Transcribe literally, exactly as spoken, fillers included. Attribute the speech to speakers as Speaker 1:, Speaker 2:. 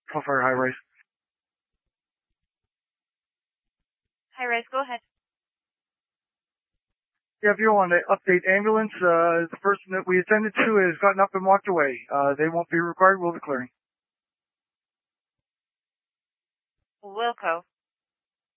Speaker 1: Call fire high rise.
Speaker 2: High rise, go ahead.
Speaker 1: Yeah, if you want to update ambulance, uh, the person that we attended to has gotten up and walked away. Uh, they won't be required. We'll be clearing.
Speaker 2: Wilco.